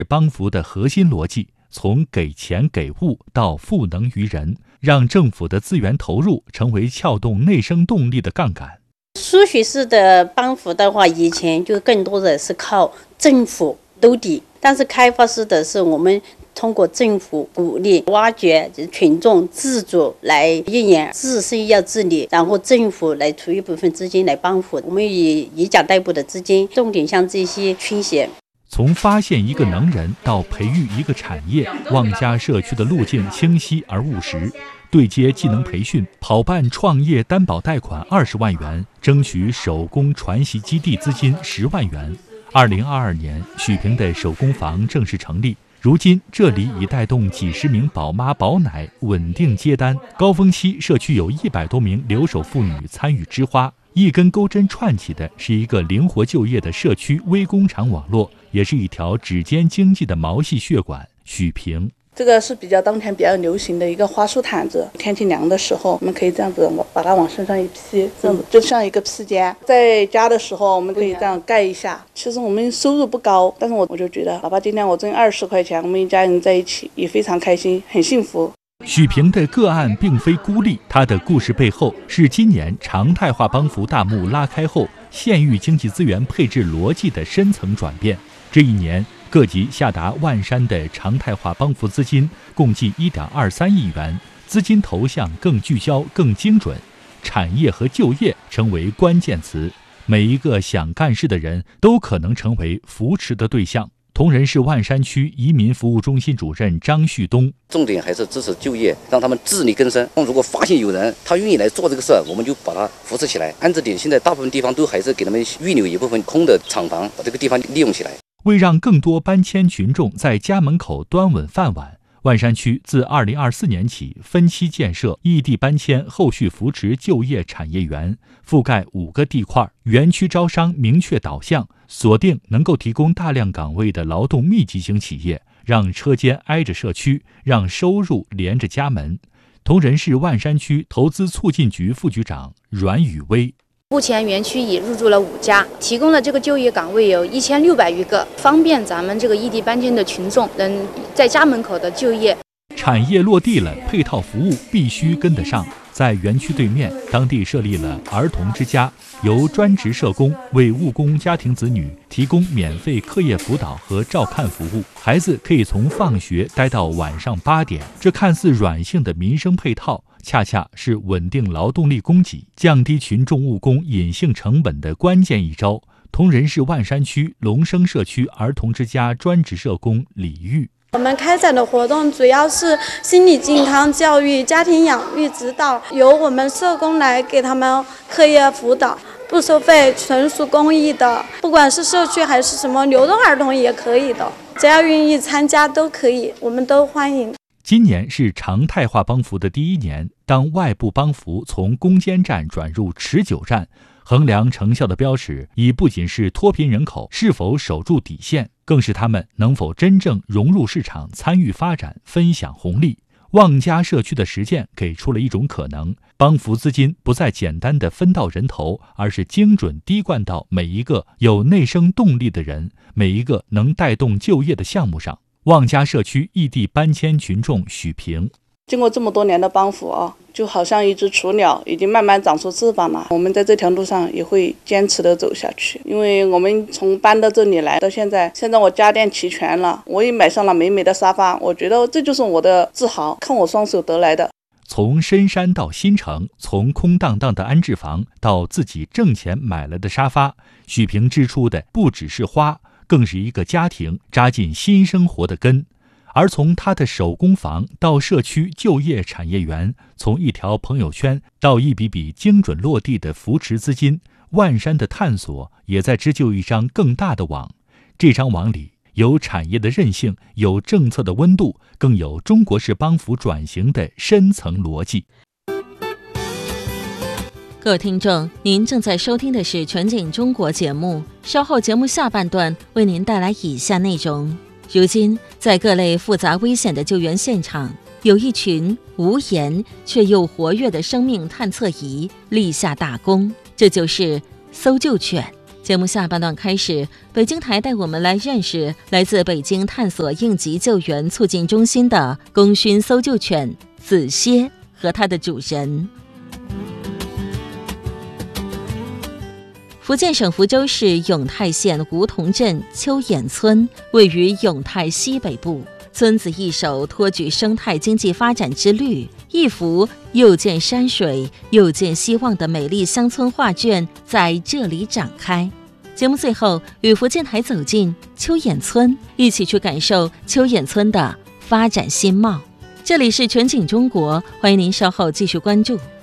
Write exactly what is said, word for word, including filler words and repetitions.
帮扶的核心逻辑，从给钱给物到赋能于人，让政府的资源投入成为撬动内生动力的杠杆。 输血式的帮扶的话，以前就更多的是靠政府兜底，但是开发式的是我们通过政府鼓励挖掘群众自主来运营，自身要自理，然后政府来出一部分资金来帮扶，我们以以奖代步的资金重点向这些倾斜。 从发现一个能人到培育一个产业，望家社区的路径清晰而务实，对接技能培训，跑办创业担保贷款二十万元，争取手工传习基地资金十万元。二零二二年，许平的手工房正式成立，如今这里已带动几十名宝妈宝奶稳定接单，高峰期社区有一百多名留守妇女参与织花。一根钩针串起的是一个灵活就业的社区微工厂网络，也是一条指尖经济的毛细血管。许平， 这个是比较当前比较流行的一个花束毯子，天气凉的时候，我们可以这样子把它往身上一披，这样子就像一个披肩。在家的时候，我们可以这样盖一下。其实我们收入不高，但是我我就觉得，哪怕今天我挣二十块钱，我们一家人在一起也非常开心，很幸福。 许平的个案并非孤立，他的故事背后是今年常态化帮扶大幕拉开后县域经济资源配置逻辑的深层转变。这一年，各级下达万山的常态化帮扶资金共计 一点二三亿元，资金投向更聚焦、更精准，产业和就业成为关键词。每一个想干事的人都可能成为扶持的对象。铜仁市万山区移民服务中心主任张旭东， 重点还是支持就业，让他们自力更生。如果发现有人他愿意来做这个事儿，我们就把他扶持起来。安置点现在大部分地方都还是给他们预留一部分空的厂房，把这个地方利用起来。 为让更多搬迁群众在家门口端稳饭碗，万山区自二零二四年起分期建设异地搬迁后续扶持就业产业园，覆盖五个地块，园区招商明确导向，锁定能够提供大量岗位的劳动密集型企业，让车间挨着社区，让收入连着家门。铜仁市万山区投资促进局副局长阮宇威， 目前园区已入驻了五家，提供的这个就业岗位有一千六百余个，方便咱们这个异地搬迁的群众能在家门口的就业。 产业落地了，配套服务必须跟得上。在园区对面，当地设立了儿童之家，由专职社工为务工家庭子女提供免费课业辅导和照看服务，孩子可以从放学待到晚上八点。这看似软性的民生配套，恰恰是稳定劳动力供给、降低群众务工隐性成本的关键一招。铜仁市万山区龙生社区儿童之家专职社工李玉， 我们开展的活动主要是心理健康教育、家庭养育指导，由我们社工来给他们课业辅导，不收费，纯属公益的。不管是社区还是什么流动儿童也可以的，只要愿意参加都可以，我们都欢迎。 今年是常态化帮扶的第一年，当外部帮扶从攻坚战转入持久战，衡量成效的标尺已不仅是脱贫人口是否守住底线，更是他们能否真正融入市场、参与发展、分享红利。望家社区的实践给出了一种可能，帮扶资金不再简单的分到人头，而是精准滴灌到每一个有内生动力的人，每一个能带动就业的项目上。望家社区异地搬迁群众许平， 经过这么多年的帮扶啊，就好像一只雏鸟，已经慢慢长出翅膀了。我们在这条路上也会坚持的走下去，因为我们从搬到这里来到现在，现在我家电齐全了，我也买上了美美的沙发，我觉得这就是我的自豪，看我双手得来的。 从深山到新城，从空荡荡的安置房到自己挣钱买来的沙发，许平织出的不只是花，更是一个家庭扎进新生活的根。而从他的手工坊到社区就业产业园，从一条朋友圈到一笔笔精准落地的扶持资金，万山的探索也在织就一张更大的网。这张网里有产业的韧性，有政策的温度，更有中国式帮扶转型的深层逻辑。 各位听众，您正在收听的是全景中国节目，稍后节目下半段为您带来以下内容。如今，在各类复杂危险的救援现场，有一群无言却又活跃的生命探测仪立下大功，这就是搜救犬。 节目下半段开始，北京台带我们来认识来自北京探索应急救援促进中心的功勋搜救犬子蝎和它的主人。福建省福州市永泰县梧桐镇秋眼村位于永泰西北部，村子一手托举生态经济发展之绿，一幅又见山水又见希望的美丽乡村画卷在这里展开。节目最后与福建台走进秋眼村，一起去感受秋眼村的发展新貌。这里是全景中国，欢迎您稍后继续关注。